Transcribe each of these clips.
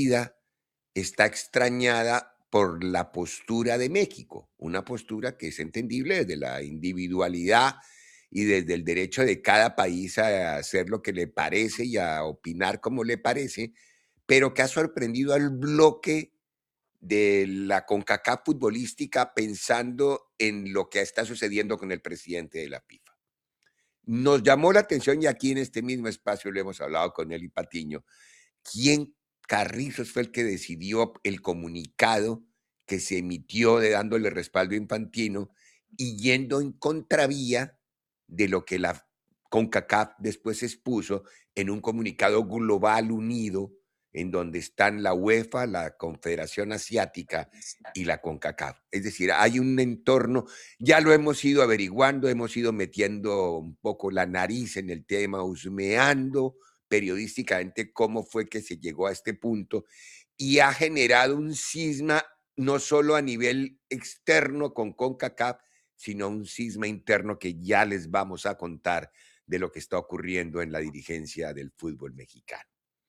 medida está extrañada por la postura de México, una postura que es entendible desde la individualidad y desde el derecho de cada país a hacer lo que le parece y a opinar como le parece, pero que ha sorprendido al bloque de la CONCACAF futbolística pensando en lo que está sucediendo con el presidente de la FIFA. Nos llamó la atención y aquí en este mismo espacio lo hemos hablado con Eli Patiño, quién Carrizos fue el que decidió el comunicado que se emitió de dándole respaldo a Infantino y yendo en contravía de lo que la CONCACAF después expuso en un comunicado global unido en donde están la UEFA, la Confederación Asiática y la CONCACAF. Es decir, hay un entorno, ya lo hemos ido averiguando, hemos ido metiendo un poco la nariz en el tema, husmeando periodísticamente cómo fue que se llegó a este punto y ha generado un cisma no solo a nivel externo con CONCACAF, sino un cisma interno que ya les vamos a contar de lo que está ocurriendo en la dirigencia del fútbol mexicano.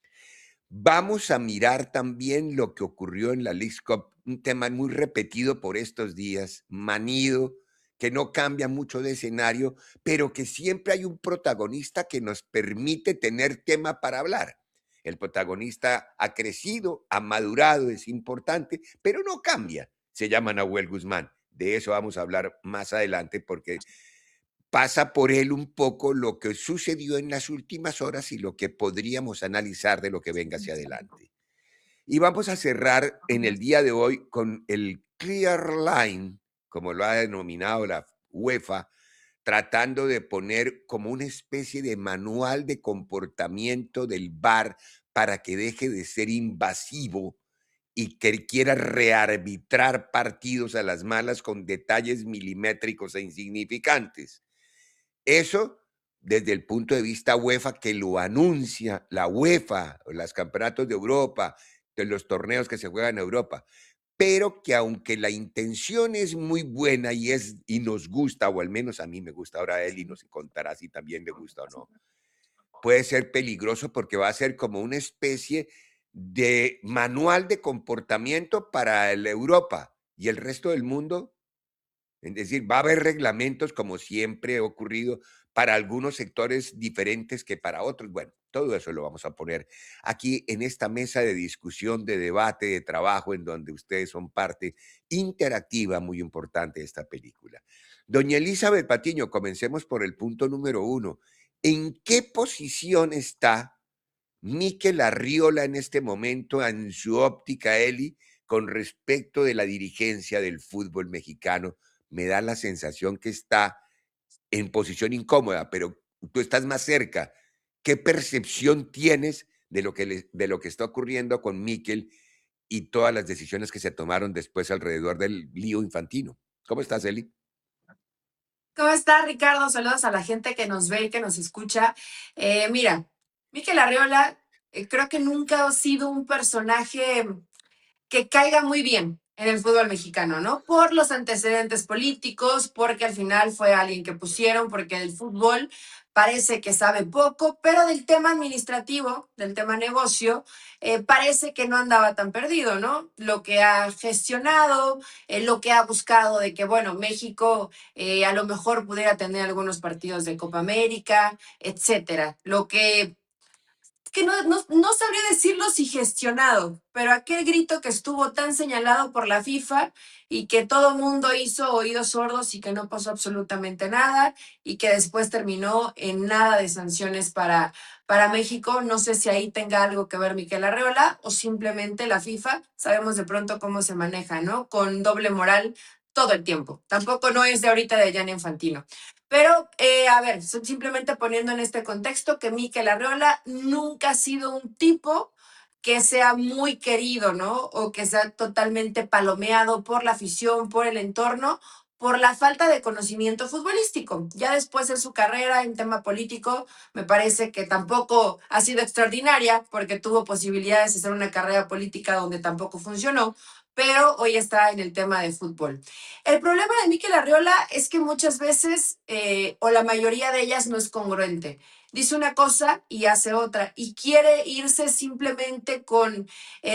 Vamos a mirar también lo que ocurrió en la Leagues Cup, un tema muy repetido por estos días, manido, que no cambia mucho de escenario, pero que siempre hay un protagonista que nos permite tener tema para hablar. El protagonista ha crecido, ha madurado, es importante, pero no cambia. Se llama Nahuel Guzmán. De eso vamos a hablar más adelante porque pasa por él un poco lo que sucedió en las últimas horas y lo que podríamos analizar de lo que venga hacia adelante. Y vamos a cerrar en el día de hoy con el Clear Line, como lo ha denominado la UEFA, tratando de poner como una especie de manual de comportamiento del VAR para que deje de ser invasivo y que quiera rearbitrar partidos a las malas con detalles milimétricos e insignificantes. Eso desde el punto de vista UEFA, que lo anuncia la UEFA, los campeonatos de Europa, de los torneos que se juegan en Europa, pero que aunque la intención es muy buena y nos gusta, o al menos a mí me gusta, ahora él y nos contará si también le gusta o no, puede ser peligroso porque va a ser como una especie de manual de comportamiento para la Europa y el resto del mundo. Es decir, va a haber reglamentos, como siempre ha ocurrido, para algunos sectores diferentes que para otros. Bueno, todo eso lo vamos a poner aquí en esta mesa de discusión, de debate, de trabajo, en donde ustedes son parte interactiva muy importante de esta película. Doña Elizabeth Patiño, comencemos por el punto número 1. ¿En qué posición está Mikel Arriola en este momento, en su óptica, Eli, con respecto de la dirigencia del fútbol mexicano? Me da la sensación que está en posición incómoda, pero tú estás más cerca. ¿Qué percepción tienes de lo de lo que está ocurriendo con Mikel y todas las decisiones que se tomaron después alrededor del lío infantino? ¿Cómo estás, Eli? ¿Cómo está, Ricardo? Saludos a la gente que nos ve y que nos escucha. Mira, Mikel Arriola creo que nunca ha sido un personaje que caiga muy bien en el fútbol mexicano, ¿no? Por los antecedentes políticos, porque al final fue alguien que pusieron, porque el fútbol parece que sabe poco, pero del tema administrativo, del tema negocio, parece que no andaba tan perdido, ¿no? Lo que ha gestionado, lo que ha buscado de que, bueno, México a lo mejor pudiera tener algunos partidos de Copa América, etcétera. Lo que no sabría decirlo si gestionado, pero aquel grito que estuvo tan señalado por la FIFA y que todo mundo hizo oídos sordos y que no pasó absolutamente nada y que después terminó en nada de sanciones para México. No sé si ahí tenga algo que ver Mikel Arreola o simplemente la FIFA. Sabemos de pronto cómo se maneja, ¿no? Con doble moral todo el tiempo. Tampoco no es de ahorita de Gianni Infantino. Pero, a ver, simplemente poniendo en este contexto que Mikel Arriola nunca ha sido un tipo que sea muy querido, ¿no? O que sea totalmente palomeado por la afición, por el entorno, por la falta de conocimiento futbolístico. Ya después en su carrera en tema político, me parece que tampoco ha sido extraordinaria porque tuvo posibilidades de hacer una carrera política donde tampoco funcionó, pero hoy está en el tema de fútbol. El problema de Mikel Arriola es que muchas veces, o la mayoría de ellas, no es congruente. Dice una cosa y hace otra, y quiere irse simplemente con